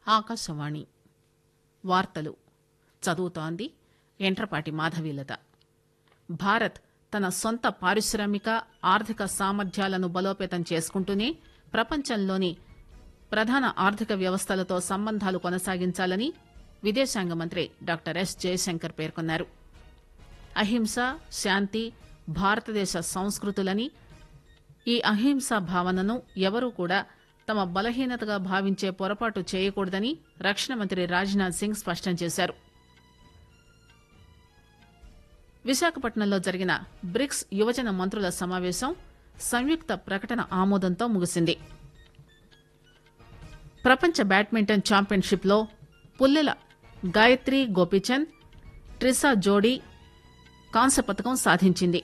ఆకాశవాణి వార్తలు చదువుతోంది ఎంట్రపాటి మాధవీలత. భారత్ తన సొంత పారిశ్రామిక ఆర్థిక సామర్థ్యాలను బలోపేతం చేసుకుంటూనే ప్రపంచంలోని ప్రధాన ఆర్థిక వ్యవస్థలతో సంబంధాలు కొనసాగించాలని విదేశాంగ మంత్రి డాక్టర్ ఎస్ జయశంకర్ పేర్కొన్నారు. అహింస, శాంతి భారతదేశ సంస్కృతులని, ఈ అహింసా భావనను ఎవరూ కూడా తమ బలహీనతగా భావించే పొరపాటు చేయకూడదని రక్షణ మంత్రి రాజ్నాథ్ సింగ్ స్పష్టం చేశారు. విశాఖపట్నంలో జరిగిన బ్రిక్స్ యువజన మంత్రుల సమావేశం సంయుక్త ప్రకటన ఆమోదంతో ముగిసింది. ప్రపంచ బ్యాడ్మింటన్ ఛాంపియన్షిప్ లో పుల్లెల గాయత్రి గోపీచంద్, ట్రిసా జోడీ కాంస్య పతకం సాధించింది.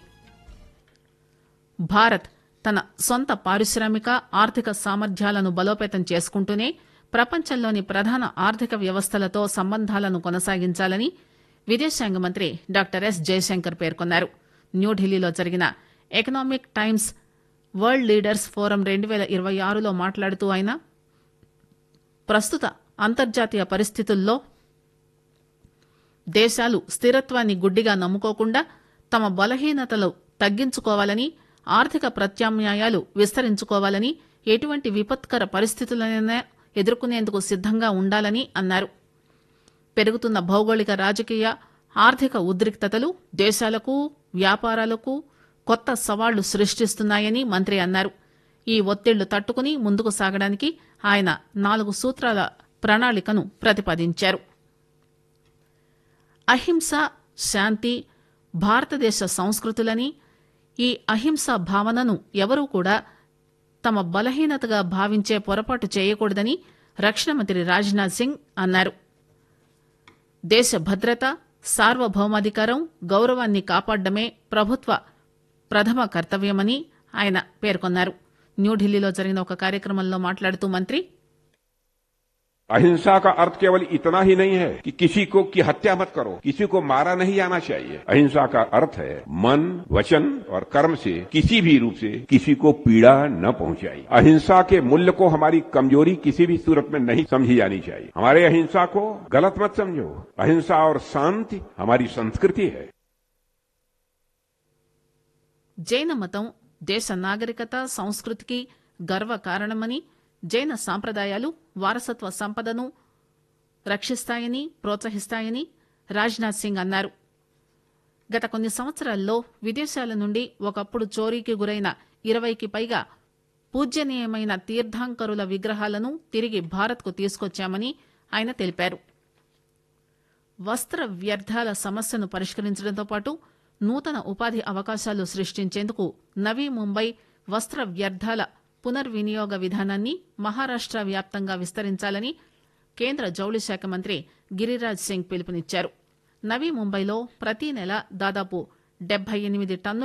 భారత్ తన సొంత పారిశ్రామిక ఆర్థిక సామర్థ్యాలను బలోపేతం చేసుకుంటూనే ప్రపంచంలోని ప్రధాన ఆర్థిక వ్యవస్థలతో సంబంధాలను కొనసాగించాలని విదేశాంగ మంత్రి డాక్టర్ ఎస్ జయశంకర్ పేర్కొన్నారు. న్యూఢిల్లీలో జరిగిన economic times world leaders forum 2026లో మాట్లాడుతూ ఆయన ప్రస్తుత అంతర్జాతీయ పరిస్థితుల్లో దేశాలు స్థిరత్వాన్ని గుడ్డిగా నమ్ముకోకుండా తమ బలహీనతలు తగ్గించుకోవాలని, ఆర్థిక ప్రత్యామ్నాయాలు విస్తరించుకోవాలని, ఎటువంటి విపత్కర పరిస్థితులనైనా ఎదుర్కొనేందుకు సిద్దంగా ఉండాలని అన్నారు. పెరుగుతున్న భౌగోళిక రాజకీయ ఆర్థిక ఉద్రిక్తతలు దేశాలకు, వ్యాపారాలకు కొత్త సవాళ్లు సృష్టిస్తున్నాయని మంత్రి అన్నారు. ఈ ఒత్తిళ్లు తట్టుకుని ముందుకు సాగడానికి ఆయన 4 సూత్రాల ప్రణాళికను ప్రతిపాదించారు. అహింస, శాంతి భారతదేశ సంస్కృతులని, ఈ అహింసా భావనను ఎవరూ కూడా తమ బలహీనతగా భావించే పొరపాటు చేయకూడదని రక్షణ మంత్రి రాజ్నాథ్ సింగ్ అన్నారు. దేశ భద్రత, సార్వభౌమాధికారం, గౌరవాన్ని కాపాడడమే ప్రభుత్వ ప్రథమ కర్తవ్యమని ఆయన పేర్కొన్నారు. న్యూఢిల్లీలో జరిగిన ఒక కార్యక్రమంలో మాట్లాడుతూ మంత్రి अहिंसा का अर्थ केवल इतना ही नहीं है कि किसी को की हत्या मत करो, किसी को मारा नहीं जाना चाहिए. अहिंसा का अर्थ है मन, वचन और कर्म से किसी भी रूप से किसी को पीड़ा न पहुंचाई. अहिंसा के मूल्य को हमारी कमजोरी किसी भी सूरत में नहीं समझी जानी चाहिए. हमारे अहिंसा को गलत मत समझो. अहिंसा और शांति हमारी संस्कृति है. జైన మతం దేశ నాగరికత, సంస్కృతికి గర్వ కారణమని, జైన సాంప్రదాయాలు వారసత్వ సంపదను రక్షిస్తాయని, ప్రోత్సహిస్తాయని రాజ్నాథ్ సింగ్ అన్నారు. గత కొన్ని సంవత్సరాల్లో విదేశాల నుండి ఒకప్పుడు చోరీకి గురైన 20కి పైగా పూజ్యనీయమైన తీర్థంకరుల విగ్రహాలను తిరిగి భారత్కు తీసుకొచ్చామని ఆయన తెలిపారు. వస్త్ర వ్యర్థాల సమస్యను పరిష్కరించడంతో పాటు నూతన ఉపాధి అవకాశాలు సృష్టించేందుకు నవీ ముంబై వస్త్ర వ్యర్థాల పునర్వినియోగ విధానాన్ని మహారాష్ట్ర వ్యాప్తంగా విస్తరించాలని కేంద్ర జౌళి శాఖ మంత్రి గిరిరాజ్ సింగ్ పిలుపునిచ్చారు. నవీ ముంబైలో ప్రతి నెల దాదాపు 78 టన్నుల